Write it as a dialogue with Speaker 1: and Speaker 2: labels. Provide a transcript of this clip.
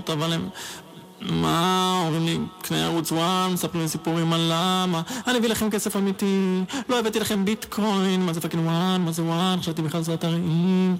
Speaker 1: חלומות, אבל הם... מה? אומרים לי, קנה ערוץ וואן, ספרו לי סיפורים על למה אני אביא לכם כסף אמיתי, לא הבאתי לכם ביטקוין, מה זה פאקינג וואן, מה זה וואן, חשבתי בכלל זה אתר אינטרנט.